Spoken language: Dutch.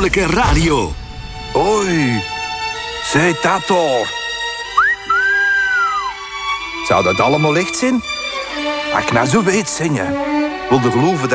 Christelijke radio. Oei, zeg dat toch. Zou dat allemaal echt zijn? Als ik nou zo weet zingen, wilde geloven dat